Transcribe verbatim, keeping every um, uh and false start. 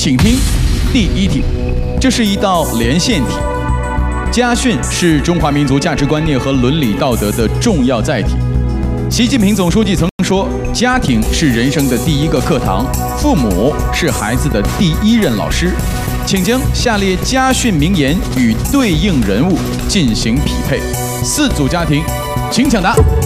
请听第一题，这是一道连线题。家训是中华民族价值观念和伦理道德的重要载体。习近平总书记曾说，家庭是人生的第一个课堂，父母是孩子的第一任老师。请将下列家训名言与对应人物进行匹配。四组家庭，请抢答。